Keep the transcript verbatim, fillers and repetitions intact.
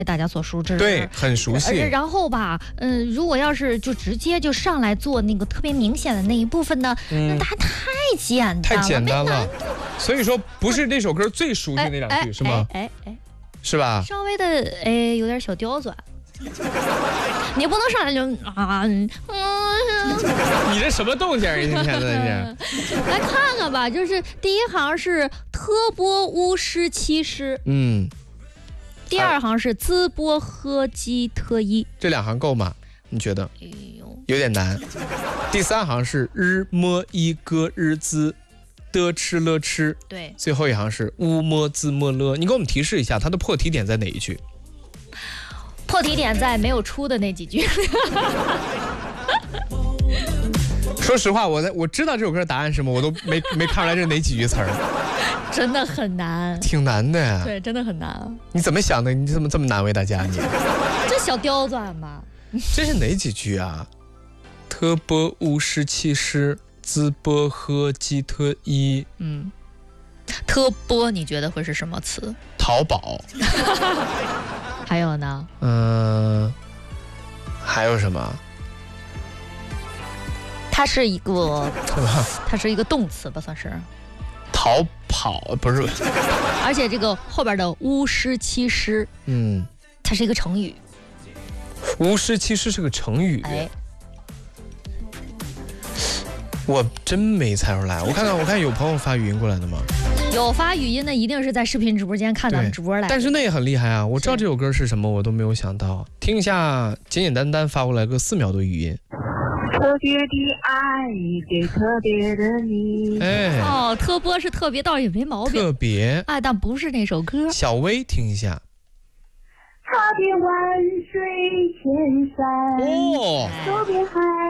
大家所熟知， 对，很熟悉。 然后吧，嗯、呃，如果要是就直接就上来做那个特别明显的那一部分呢，嗯、那它太简单了， 太简单了。所以说，不是那首歌最熟悉那两句、哎、是吗？ 哎哎， 是吧？ 稍微的哎，有点小刁钻。你不能上来就啊，嗯， 你这什么动静？一天天的是。来看看吧，就是第一行是特波乌诗七诗， 嗯。 第二行是淄波喝鸡特一， 这两行够吗？你觉得？ 哎呦， 有点难。第三行是日摸一歌日滋的吃了吃， 对。 最后一行是乌摸滋摸了。你给我们提示一下，它的破题点在哪一句？ 破题点在没有出的那几句。 说实话，我在我知道这首歌的答案是什么，我都没没看出来这是哪几句词儿。 真的很难， 挺难的呀。 对，真的很难。 你怎么想的？你怎么这么难为大家？你这小刁钻吧？ 这是哪几句啊？特波乌诗七诗，淄波喝鸡特一。 嗯，特波你觉得会是什么词？ 淘宝。 还有呢？ 嗯、呃，还有什么？ 它是一个，它是一个动词吧，算是。 逃跑不是， 而且这个后边的乌诗七诗， 嗯， 它是一个成语。 乌诗七诗是个成语， 哎， 我真没猜出来。我看看，我看有朋友发语音过来的吗？ 有发语音的，一定是在视频直播间看咱们直播来。 但是那也很厉害啊！我知道这首歌是什么，我都没有想到。听一下，简简单单发过来个四秒的语音。 特别的爱给特别的你。 哎， 哦，特波是特别，倒也没毛病。 特别啊，但不是那首歌。 小薇，听一下。 特别万水千山。 哦， 特别海。